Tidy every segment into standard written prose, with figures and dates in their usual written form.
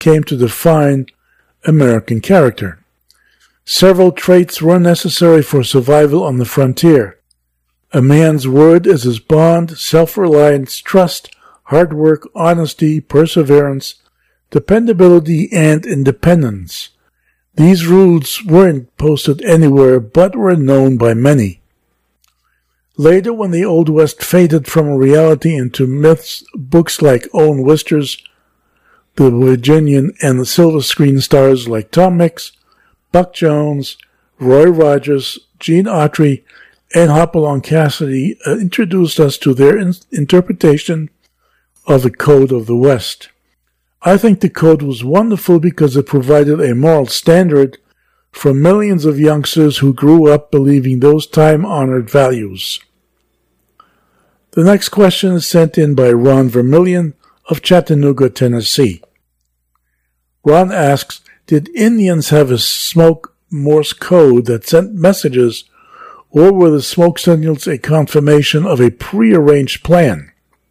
came to define American character. Several traits were necessary for survival on the frontier. A man's word is his bond, self-reliance, trust, hard work, honesty, perseverance, dependability, and independence. These rules weren't posted anywhere, but were known by many. Later, when the Old West faded from reality into myths, books like Owen Wister's The Virginian and the Silver Screen stars like Tom Mix, Buck Jones, Roy Rogers, Gene Autry, and Hopalong Cassidy introduced us to their interpretation of the Code of the West. I think the code was wonderful because it provided a moral standard for millions of youngsters who grew up believing those time-honored values. The next question is sent in by Ron Vermillion of Chattanooga, Tennessee. Ron asks, did Indians have a smoke Morse code that sent messages, or were the smoke signals a confirmation of a prearranged plan?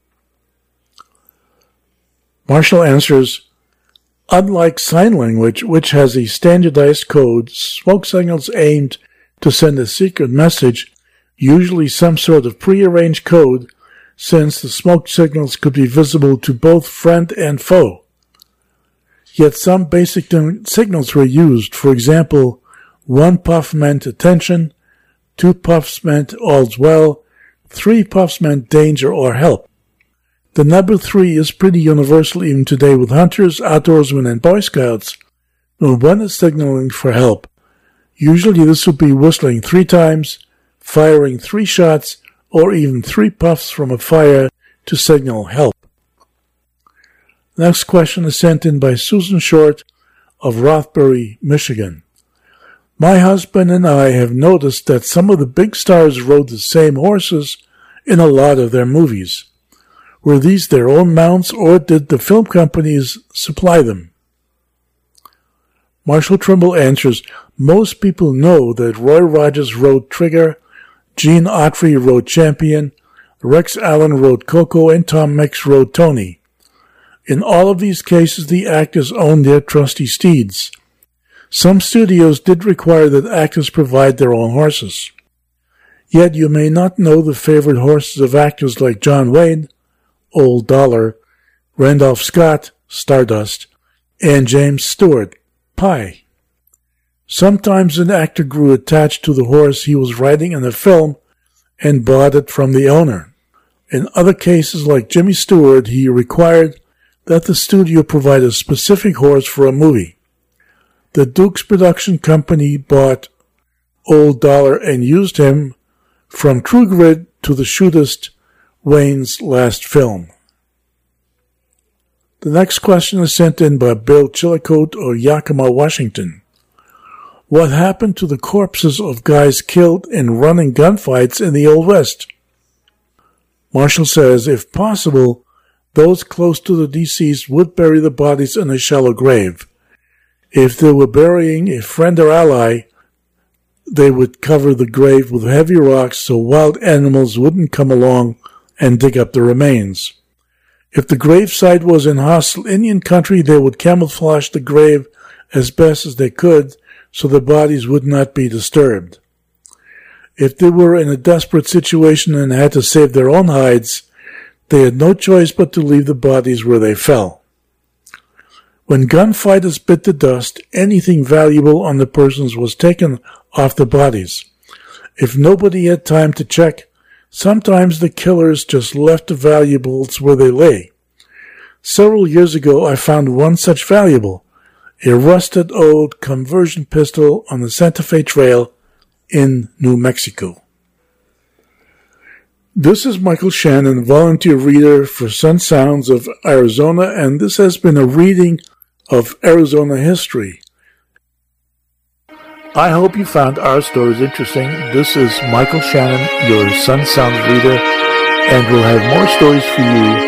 Marshall answers, unlike sign language, which has a standardized code, smoke signals aimed to send a secret message, usually some sort of prearranged code, since the smoke signals could be visible to both friend and foe. Yet some basic signals were used. For example, 1 puff meant attention, 2 puffs meant all's well, 3 puffs meant danger or help. The number 3 is pretty universal even today with hunters, outdoorsmen, and Boy Scouts when one is signaling for help. Usually this would be whistling 3 times, firing 3 shots, or even 3 puffs from a fire to signal help. Next question is sent in by Susan Short of Rothbury, Michigan. My husband and I have noticed that some of the big stars rode the same horses in a lot of their movies. Were these their own mounts, or did the film companies supply them? Marshall Trimble answers, most people know that Roy Rogers rode Trigger, Gene Autry rode Champion, Rex Allen rode Coco, and Tom Mix rode Tony. In all of these cases, the actors owned their trusty steeds. Some studios did require that actors provide their own horses. Yet you may not know the favorite horses of actors like John Wayne, Old Dollar, Randolph Scott, Stardust, and James Stewart, Pie. Sometimes an actor grew attached to the horse he was riding in a film and bought it from the owner. In other cases, like Jimmy Stewart, he required that the studio provide a specific horse for a movie. The Dukes Production Company bought Old Dollar and used him from True Grit to the Shootist, Wayne's last film. The next question is sent in by Bill Chillicote of Yakima, Washington. What happened to the corpses of guys killed in running gunfights in the Old West? Marshall says, if possible, those close to the deceased would bury the bodies in a shallow grave. If they were burying a friend or ally, they would cover the grave with heavy rocks so wild animals wouldn't come along and dig up the remains. If the gravesite was in hostile Indian country, they would camouflage the grave as best as they could so the bodies would not be disturbed. If they were in a desperate situation and had to save their own hides, they had no choice but to leave the bodies where they fell. When gunfighters bit the dust, anything valuable on the persons was taken off the bodies. If nobody had time to check, sometimes the killers just left the valuables where they lay. Several years ago, I found one such valuable, a rusted old conversion pistol on the Santa Fe Trail in New Mexico. This is Michael Shannon, volunteer reader for Sun Sounds of Arizona, and this has been a reading of Arizona history. I hope you found our stories interesting. This is Michael Shannon, your Sun Sounds reader, and we'll have more stories for you